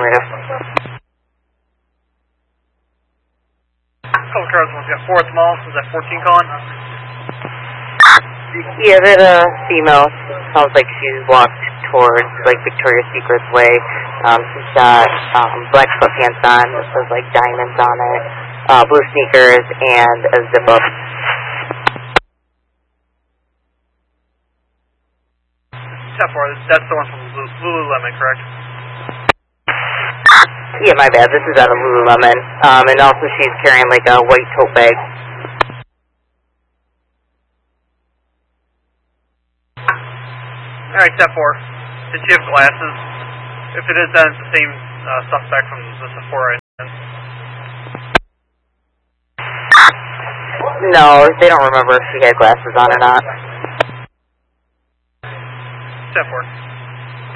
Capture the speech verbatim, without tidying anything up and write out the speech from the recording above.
radio. Couple cars, one's got four at the mall, was that fourteen calling? Yeah, that uh, female sounds like she's walked towards, like, Victoria's Secret's way. Um, she's got um, black sweatpants on that says, like, diamonds on it, uh, blue sneakers, and a zip-up. ten four, that's the one from Lululemon, correct? Yeah, my bad. This is out of Lululemon. Um, and also she's carrying, like, a white tote bag. Alright, ten four. Did she have glasses? If it is, then it's the same uh, suspect from the Sephora. No, they don't remember if she had glasses on or not. ten four.